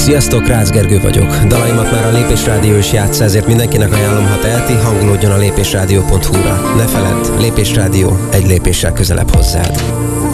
Sziasztok, Rácz Gergő vagyok. Dalaimat már a Lépés Rádió is játsza, ezért mindenkinek ajánlom, ha teheti, hangolódjon a lépésrádió.hu-ra. Ne feledd, Lépés Rádió, egy lépéssel közelebb hozzád.